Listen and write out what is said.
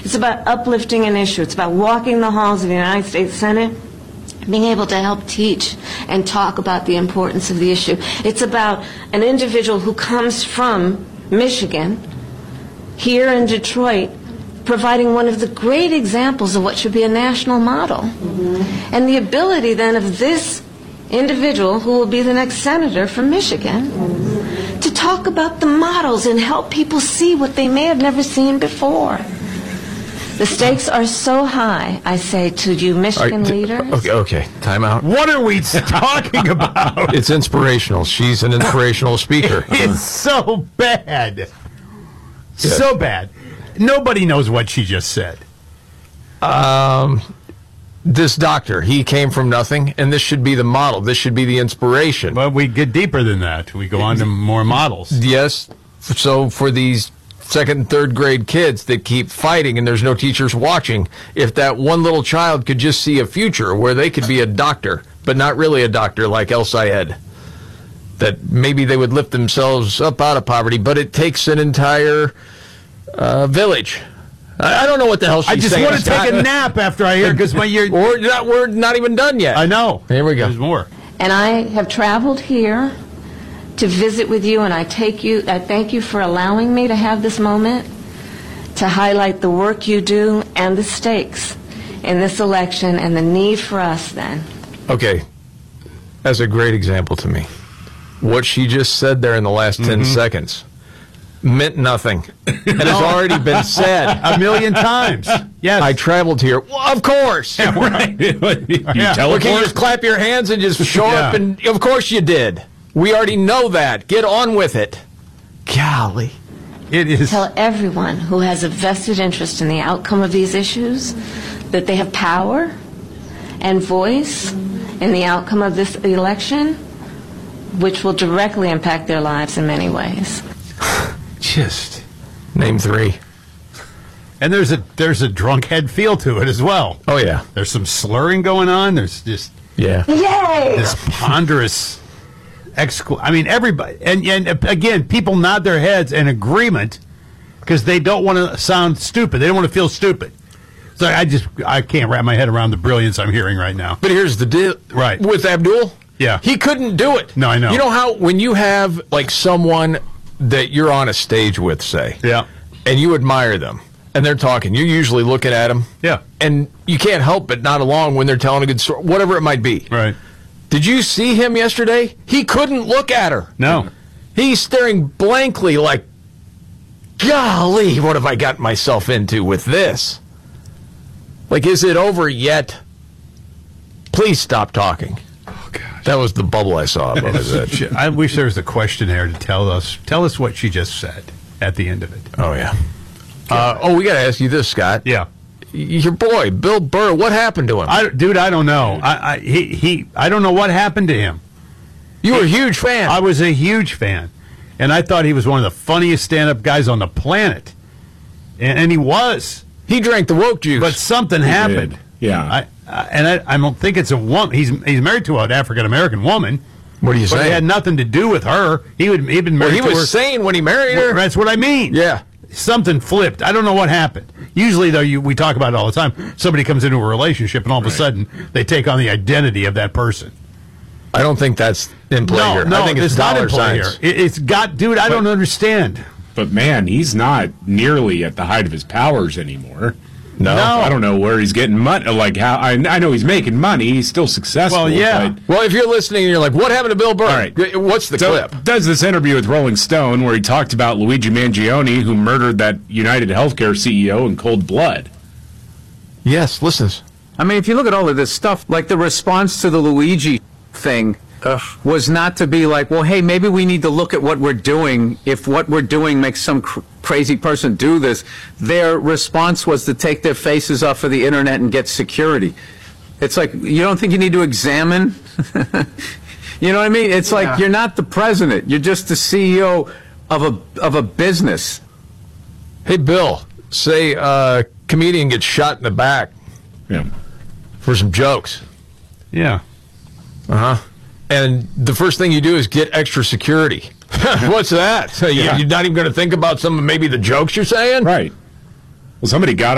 It's about uplifting an issue. It's about walking the halls of the United States Senate, being able to help teach and talk about the importance of the issue. It's about an individual who comes from Michigan, here in Detroit, providing one of the great examples of what should be a national model. And the ability then of this individual, who will be the next senator from Michigan, to talk about the models and help people see what they may have never seen before. The stakes are so high, I say to you, Michigan leaders. Okay, time out. What are we talking about? It's inspirational. She's an inspirational speaker. It's so bad. So bad. Nobody knows what she just said. This doctor, he came from nothing, and this should be the model. This should be the inspiration. But we get deeper than that. We go on to more models. Yes. So for these second and third grade kids that keep fighting and there's no teachers watching, if that one little child could just see a future where they could be a doctor, but not really a doctor like El Sayed, that maybe they would lift themselves up out of poverty, but it takes an entire village. I don't know what the hell she's saying. I just want to take a nap after I hear, because we're not even done yet. I know. Here we go. There's more. And I have traveled here to visit with you, and I thank you for allowing me to have this moment to highlight the work you do and the stakes in this election and the need for us then. Okay. That's a great example to me. What she just said there in the last 10 seconds meant nothing. And has already been said a million times. Yes. I traveled here. Well, of course. Yeah, right. You Well, can you just clap your hands and just show up? And of course you did. We already know that. Get on with it. Golly. It is. Tell everyone who has a vested interest in the outcome of these issues that they have power and voice in the outcome of this election, which will directly impact their lives in many ways. Just name 3. And there's a drunkhead feel to it as well. Oh yeah. There's some slurring going on. There's just Yay! This ponderous I mean, everybody, and again, people nod their heads in agreement because they don't want to sound stupid. They don't want to feel stupid. So I can't wrap my head around the brilliance I'm hearing right now. But here's the deal. Right. With Abdul, yeah, he couldn't do it. No, I know. You know how when you have like someone that you're on a stage with, say, yeah, and you admire them, and they're talking, you're usually looking at them, yeah, and you can't help but nod along when they're telling a good story, whatever it might be. Right. Did you see him yesterday? He couldn't look at her. No. He's staring blankly like, golly, what have I gotten myself into with this? Like, is it over yet? Please stop talking. Oh, gosh. That was the bubble I saw above it. I wish there was a questionnaire to tell us what she just said at the end of it. Oh, yeah. We got to ask you this, Scott. Yeah. Your boy, Bill Burr, what happened to him? I don't know. I don't know what happened to him. You were a huge fan. I was a huge fan. And I thought he was one of the funniest stand-up guys on the planet. And he was. He drank the woke juice. But something happened. Did. Yeah. I don't think it's a woman. He's married to an African-American woman. What are you saying? But it had nothing to do with her. He'd been married to her. He was sane when he married her. That's what I mean. Yeah. Something flipped. I don't know what happened. Usually, though, we talk about it all the time. Somebody comes into a relationship, and all of a sudden, they take on the identity of that person. I don't think that's in play here. No, I think it's not dollar in play signs. here. It's got, dude, I don't understand. But, man, he's not nearly at the height of his powers anymore. No. I don't know where he's getting money. Like how I know he's making money. He's still successful. Well, yeah. Well, if you're listening and you're like, what happened to Bill Burr? All right. What's the clip? Does this interview with Rolling Stone where he talked about Luigi Mangione, who murdered that United Healthcare CEO in cold blood. Yes, listen. I mean, if you look at all of this stuff, like the response to the Luigi thing was not to be like, well, hey, maybe we need to look at what we're doing. If what we're doing makes some crazy person do this, their response was to take their faces off of the internet and get security. It's like, you don't think you need to examine? You know what I mean? It's like, you're not the president. You're just the CEO of a business. Hey, Bill, say a comedian gets shot in the back for some jokes. Yeah. Uh-huh. And the first thing you do is get extra security. What's that? You're not even going to think about maybe the jokes you're saying? Right. Well, somebody got